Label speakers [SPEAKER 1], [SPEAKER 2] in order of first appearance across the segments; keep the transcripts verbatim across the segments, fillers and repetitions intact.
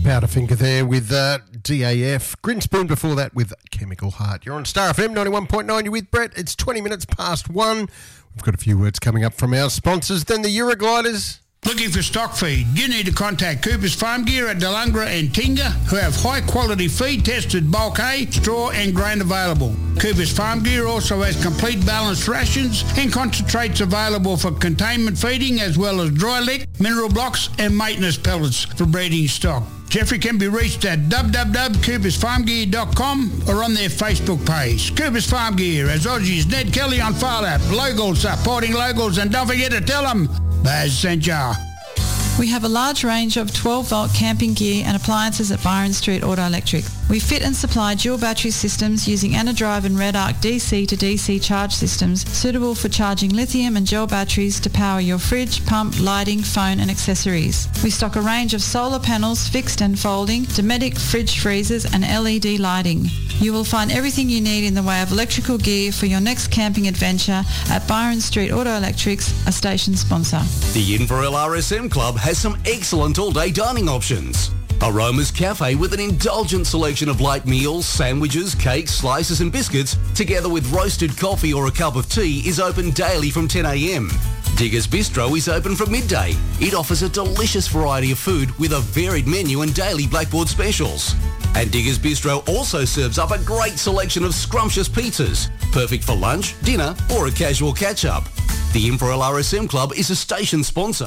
[SPEAKER 1] Powderfinger there with uh, D A F. Grinspoon before that with Chemical Heart. You're on Star F M ninety-one point nine. You're with Brett. It's twenty minutes past one. We've got a few words coming up from our sponsors. Then the Eurogliders.
[SPEAKER 2] Looking for stock feed? You need to contact Cooper's Farm Gear at Delungra and Tinga, who have high-quality feed tested bulk hay, straw and grain available. Cooper's Farm Gear also has complete balanced rations and concentrates available for containment feeding, as well as dry lick, mineral blocks and maintenance pellets for breeding stock. Jeffrey can be reached at w w w dot coopers farm gear dot com or on their Facebook page. Coopers Farm Gear, as Aussies Ned Kelly on Phar Lap, locals supporting locals, and don't forget to tell them Baz sent ya.
[SPEAKER 3] We have a large range of twelve volt camping gear and appliances at Byron Street Auto Electric. We fit and supply dual battery systems using Anadrive and Red Arc D C to D C charge systems suitable for charging lithium and gel batteries to power your fridge, pump, lighting, phone and accessories. We stock a range of solar panels, fixed and folding, Dometic fridge freezers and L E D lighting. You will find everything you need in the way of electrical gear for your next camping adventure at Byron Street Auto Electrics, a station sponsor.
[SPEAKER 4] The Inverell R S M Club has some excellent all-day dining options. Aroma's Cafe with an indulgent selection of light meals, sandwiches, cakes, slices and biscuits, together with roasted coffee or a cup of tea, is open daily from ten a m. Diggers Bistro is open from midday. It offers a delicious variety of food with a varied menu and daily Blackboard specials. And Diggers Bistro also serves up a great selection of scrumptious pizzas, perfect for lunch, dinner or a casual catch-up. The Inverell R S M Club is a station sponsor.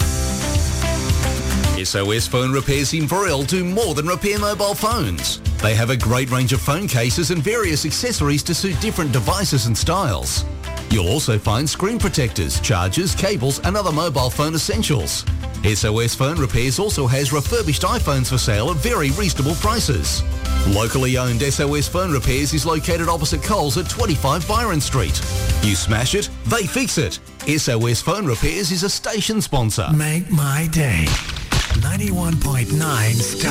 [SPEAKER 4] S O S Phone Repairs Inverell do more than repair mobile phones. They have a great range of phone cases and various accessories to suit different devices and styles. You'll also find screen protectors, chargers, cables and other mobile phone essentials. S O S Phone Repairs also has refurbished iPhones for sale at very reasonable prices. Locally owned S O S Phone Repairs is located opposite Coles at twenty-five Byron Street. You smash it, they fix it. S O S Phone Repairs is a station sponsor.
[SPEAKER 5] Make my day. ninety-one point nine Star.